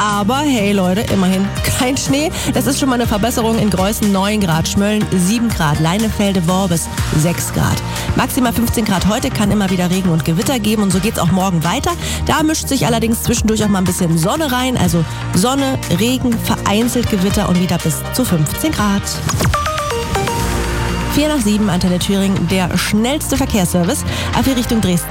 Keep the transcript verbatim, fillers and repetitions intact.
Aber hey Leute, immerhin kein Schnee. Das ist schon mal eine Verbesserung. In Greußen neun Grad, Schmölln sieben Grad, Leinefelde, Worbis sechs Grad. Maximal fünfzehn Grad heute, kann immer wieder Regen und Gewitter geben und so geht's auch morgen weiter. Da mischt sich allerdings zwischendurch auch mal ein bisschen Sonne rein. Also Sonne, Regen, vereinzelt Gewitter und wieder bis zu fünfzehn Grad. vier nach sieben, Antenne Thüringen, der schnellste Verkehrsservice. Ab hier Richtung Dresden.